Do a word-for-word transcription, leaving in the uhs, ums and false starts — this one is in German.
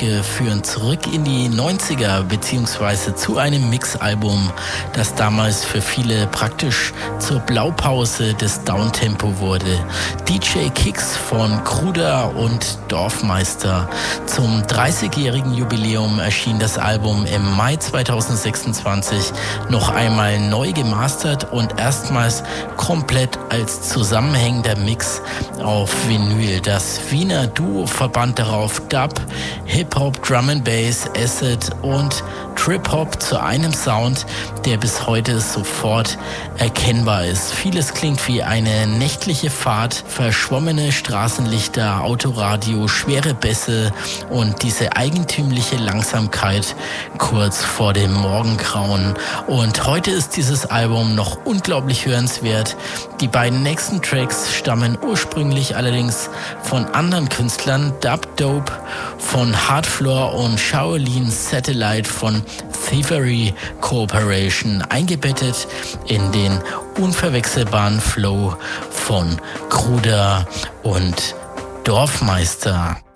Eindrücke führen zurück in die neunziger beziehungsweise zu einem Mixalbum, das damals für viele praktisch zur Blaupause des Downtempo wurde. D J Kicks von Kruder und Dorfmeister. Zum dreißigjährigen Jubiläum erschien das Album im Mai zweitausendsechsundzwanzig noch einmal neu gemastert und erstmals komplett als zusammenhängender Mix auf Vinyl. Das Wiener Duo verband darauf Dub, Hip-Hop, Drum and Bass, Acid und Trip-Hop zu einem Sound, der bis heute sofort erkennbar ist. Vieles klingt wie eine nächtliche Fahrt, verschwommene Straßenlichter, Autoradio, schwere Bässe und diese eigentümliche Langsamkeit kurz vor dem Morgengrauen. Und heute ist dieses Album noch unglaublich hörenswert. Die beiden nächsten Tracks stammen ursprünglich allerdings von anderen Künstlern, Dub Dope von Hardfloor und Shaolin Satellite von Thievery Corporation, eingebettet in den unverwechselbaren Flow von Kruder und Dorfmeister.